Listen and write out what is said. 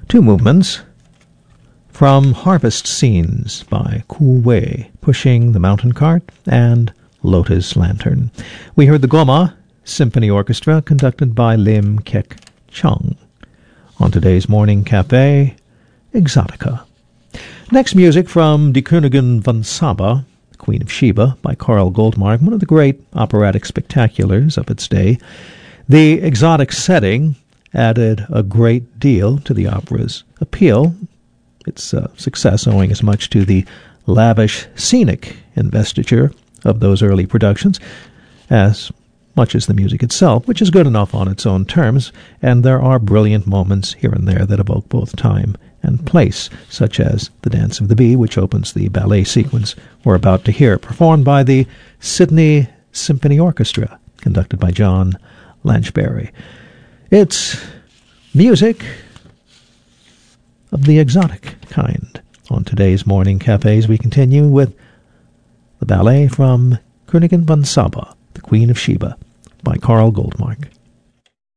Two movements from Harvest Scenes by Ku Wei, Pushing the Mountain Cart, and Lotus Lantern. We heard the Goma Symphony Orchestra, conducted by Lim Kek Chung. On today's Morning Cafe, Exotica. Next, music from Die Königin von Saba, Queen of Sheba, by Karl Goldmark, one of the great operatic spectaculars of its day. The exotic setting added a great deal to the opera's appeal, its success owing as much to the lavish scenic investiture of those early productions as much as the music itself, which is good enough on its own terms, and there are brilliant moments here and there that evoke both time and place, such as the Dance of the Bee, which opens the ballet sequence we're about to hear, performed by the Sydney Symphony Orchestra, conducted by John Lanchberry. It's music of the exotic kind. On today's Morning Cafes, we continue with the ballet from Königin von Saba, the Queen of Sheba, by Karl Goldmark.